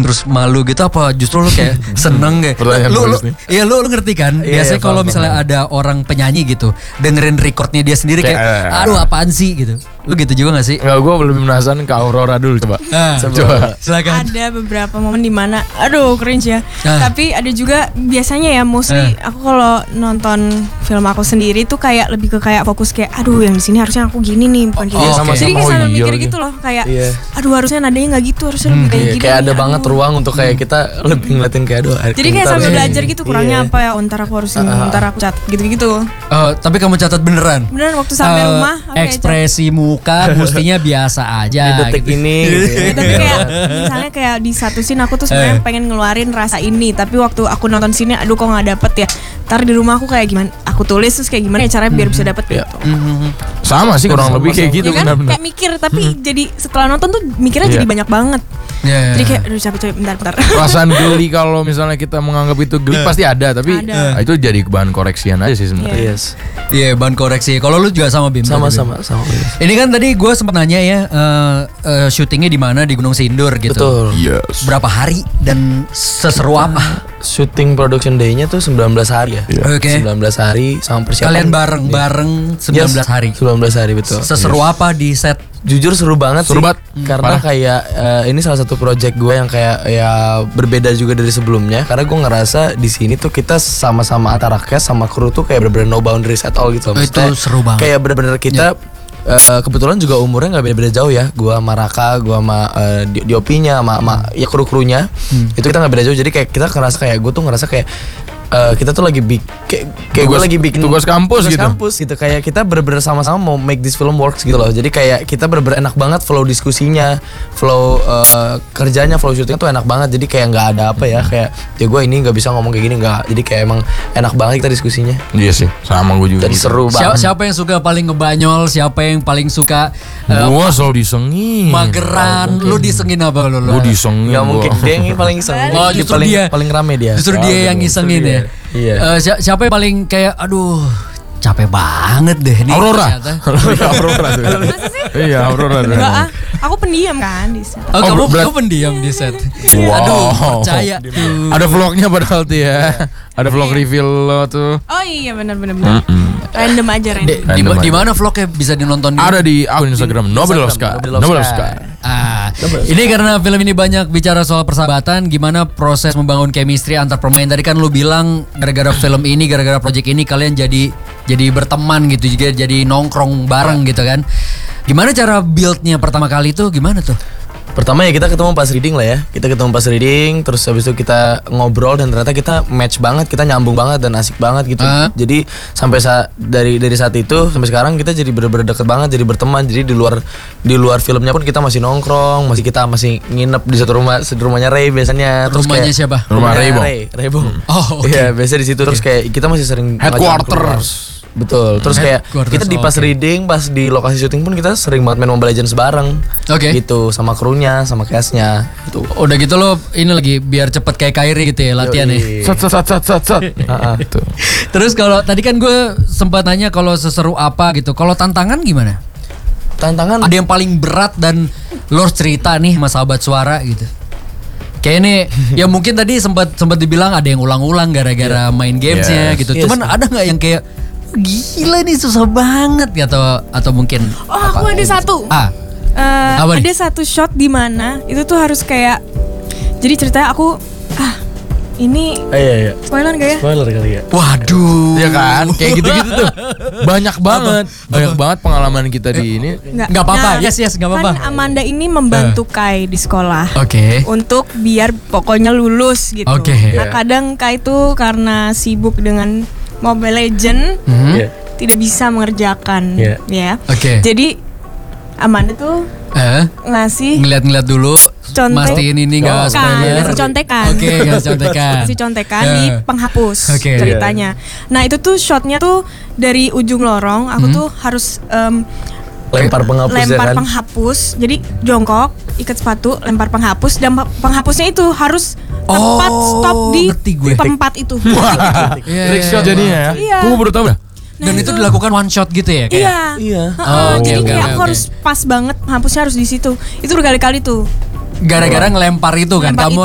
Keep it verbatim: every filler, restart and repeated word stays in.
terus malu gitu apa justru lu kayak seneng kayak lu, lu iya lu, lu ngerti kan biasanya kalau misalnya ada orang penyanyi gitu dengerin recordnya dia sendiri kayak, kayak aduh apaan sih gitu, lu gitu juga gak sih? Enggak, gue lebih penasaran ke Aurora dulu coba. Ah, coba. Silakan. Ada beberapa momen dimana aduh cringe ya. Ah. Tapi ada juga biasanya ya mostly ah. aku kalau nonton film aku sendiri tuh kayak lebih ke kayak fokus kayak aduh yang di sini harusnya aku gini nih bukan kayak oh, gitu. okay. Jadi kayak oh, sambil iya, mikir iya. gitu loh kayak iya. aduh harusnya nadanya nggak gitu harusnya hmm, lebih kayak iya, gini. Kayak ada aduh. banget ruang untuk kayak kita lebih ngeliatin kayak aduh. Jadi kayak sambil belajar gitu kurangnya iya. apa ya, ntar aku harus ini, uh, ntar aku catat gitu-gitu. Uh, tapi kamu catat beneran? Beneran waktu sampai uh, rumah. Ekspresi muka mestinya biasa aja. Di detik gitu. Ini. Gitu. Tapi kayak misalnya kayak di satu scene aku tuh sebenarnya eh. pengen ngeluarin rasa ini, tapi waktu aku nonton sini, aduh kok nggak dapet ya. Ntar di rumah aku kayak gimana? Aku tulis terus kayak gimana ya caranya biar bisa dapet ya. gitu. Sama sih kurang lebih kayak gitu ya kan? benar-benar. Kayak mikir tapi jadi setelah nonton tuh mikirnya yeah. jadi banyak banget. Yeah. Jadi kayak aduh capek-capek bentar-bentar. Perasaan geli kalau misalnya kita menganggap itu geli pasti ada, tapi ada. itu jadi bahan koreksian aja sih sebenarnya. Yeah. Yes. Iya yeah, bahan koreksi. Kalau lu juga sama Bim? Sama-sama sama. Ini kan tadi gue sempat nanya ya uh, uh, syutingnya di mana di Gunung Sindur gitu. Betul. Yes. Berapa hari dan seseru apa? Shooting production day-nya tuh sembilan belas hari ya. Yeah. Oke. Okay. sembilan belas hari sama persiapan. Kalian bareng-bareng sembilan belas yes, hari. sembilan belas hari betul. Seseru yes. apa di set? Jujur seru banget seru sih. banget. Karena Parah. kayak uh, ini salah satu project gue yang kayak ya berbeda juga dari sebelumnya. Karena gue ngerasa di sini tuh kita sama-sama antara cast sama kru tuh kayak bener-bener no boundaries at all gitu. Maksudnya, itu seru banget. Kayak bener-bener kita yeah. Uh, kebetulan juga umurnya nggak beda-beda jauh ya. Gua sama Raka, gua sama uh, D O P-nya, sama, sama ya kru-krunya. Hmm. Itu kita nggak beda jauh. Jadi kayak kita ngerasa kayak gue tuh ngerasa kayak uh, kita tuh lagi bik kayak, kayak gue lagi bikin tugas kampus tugas gitu. kampus gitu. Kayak kita bener-bener sama-sama mau make this film works gitu loh. Jadi kayak kita bener-bener enak banget flow diskusinya, flow uh, kerjanya, flow syutingnya tuh enak banget. Jadi kayak nggak ada apa ya kayak ya gue ini nggak bisa ngomong kayak gini nggak. Jadi kayak emang enak banget kita diskusinya. Iya sih, sama gue juga. Jadi gitu. seru banget. Siapa, siapa yang suka paling ngebanyol? Siapa yang paling suka? Gua uh, selalu disengin. Mageran, lu disengin apa lu? Gua disengin. Gak mungkin dia yang paling iseng. Oh, justru paling, dia paling rame dia. Justru dia oh, yang ngisengin ya. Iya. Uh, si- siapa yang paling kayak aduh capek banget deh nih. Aurora. Aurora tuh. Iya, Aurora. Enggak ah, aku pendiam kan di set. Oh, Oh, kamu berat. kamu pendiam di set. Wow. Aduh, percaya tuh. Ada vlognya padahal tuh ya. Ada vlog reveal lo tuh. Oh iya benar-benar benar. Random aja random. Di, di, di mana vlognya bisa dinonton? Ada di akun Instagram Nobel Oscar. Nobel Oscar. Ah, ini karena film ini banyak bicara soal persahabatan, gimana proses membangun chemistry antar pemain. Tadi kan lu bilang gara-gara film ini, gara-gara project ini kalian jadi jadi berteman gitu, juga jadi nongkrong bareng gitu kan. Gimana cara build-nya pertama kali tuh gimana tuh? Pertama ya kita ketemu pas reading lah ya. Kita ketemu pas reading, terus habis itu kita ngobrol dan ternyata kita match banget, kita nyambung banget dan asik banget gitu. Uh. Jadi sampai saat dari dari saat itu sampai sekarang kita jadi bener-bener deket banget, jadi berteman. Jadi di luar di luar filmnya pun kita masih nongkrong, masih kita masih nginep di satu rumah, di rumahnya Ray biasanya. Terus rumahnya kayak, siapa? Rumah Raybong. Ray, Raybong. Hmm. Oh, oke. Okay. Iya, biasa di situ okay. Terus kayak kita masih sering headquarters. Betul, terus kayak kita di pas okay. reading, pas di lokasi syuting pun kita sering banget main Mobile Legends bareng. Oke. Okay. Gitu, sama krunya, sama castnya gitu. Udah gitu lo ini lagi biar cepet kayak Kyrie gitu ya latihan nih. Sat sat sat sat sat. Gitu. Terus kalau tadi kan gue sempat nanya kalau seseru apa gitu. Kalau tantangan gimana? Tantangan ada yang paling berat dan lo harus cerita nih sama sahabat suara gitu. Kayak ini ya mungkin tadi sempat sempat dibilang ada yang ulang-ulang gara-gara yeah. main gamesnya yes. gitu. Cuman yes. ada nggak yang kayak gila nih susah banget atau atau mungkin oh apa? Aku ada satu ah uh, ada nih? Satu shot di mana itu tuh harus kayak jadi ceritanya aku ah ini eh, iya, iya. spoiler gak ya? Spoiler kali ya. Waduh ya kan kayak gitu-gitu tuh banyak banget banyak banget pengalaman kita di ini nggak, nggak apa-apa nah, yes yes nggak apa-apa kan Amanda ini membantu uh. Kai di sekolah oke okay. untuk biar pokoknya lulus gitu okay. Nah kadang Kai tuh karena sibuk dengan Mobile Legend mm-hmm. yeah. tidak bisa mengerjakan yeah. ya. Oke. Okay. Jadi Amanda tuh eh? ngasih ngeliat-ngeliat dulu, contek. Mastiin ini nggak oh. spoiler. Ngasih contekan. Oke, okay, ngasih contekan. Ngasih contekan yeah. di penghapus okay. ceritanya. Yeah. Nah itu tuh shotnya tuh dari ujung lorong, aku hmm. tuh harus um, lempar penghapus lempar ya kan? penghapus. Jadi jongkok, ikat sepatu, lempar penghapus dan penghapusnya itu harus tepat oh, stop di gue. tempat itu. Trick shot jadinya ya. Iya. Gue baru tahu dah. Dan nah, itu, itu dilakukan one shot gitu ya kayak? Iya. Iya. Uh, oh, jadi okay, kayak okay, aku okay. harus pas banget penghapusnya harus di situ. Itu berkali-kali tuh. Gara-gara ngelempar itu kan, ngelempar kamu